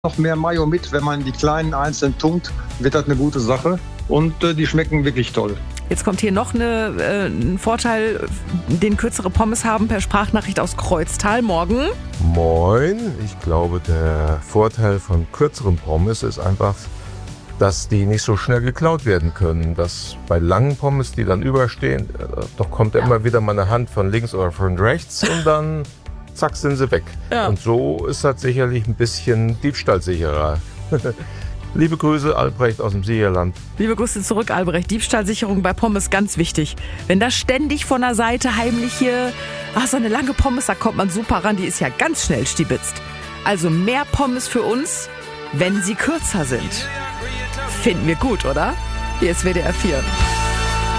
noch mehr Mayo mit. Wenn man die kleinen einzeln tunkt, wird das eine gute Sache. Und die schmecken wirklich toll. Jetzt kommt hier noch ein Vorteil, den kürzere Pommes haben, per Sprachnachricht aus Kreuztal. Morgen. Moin. Ich glaube, der Vorteil von kürzeren Pommes ist einfach, dass die nicht so schnell geklaut werden können. Dass bei langen Pommes, die dann überstehen, doch kommt immer wieder mal eine Hand von links oder von rechts und dann zack sind sie weg. Ja. Und so ist das sicherlich ein bisschen diebstahlsicherer. Liebe Grüße, Albrecht aus dem Siegerland. Liebe Grüße zurück, Albrecht. Diebstahlsicherung bei Pommes, ganz wichtig. Wenn da ständig von der Seite heimlich hier, so eine lange Pommes, da kommt man super ran, die ist ja ganz schnell stibitzt. Also mehr Pommes für uns, wenn sie kürzer sind. Finden wir gut, oder? Hier ist WDR 4.